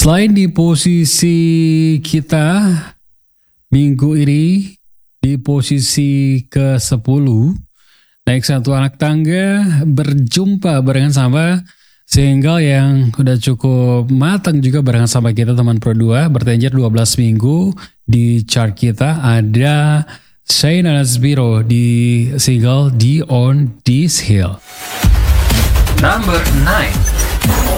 Selain di posisi kita minggu ini di posisi ke-10, naik satu anak tangga, berjumpa barengan sama single yang udah cukup matang juga barengan sama kita teman Pro 2, bertengger 12 minggu di chart kita. Ada Shaina Nasbiro di single D on This Hill. Number 9.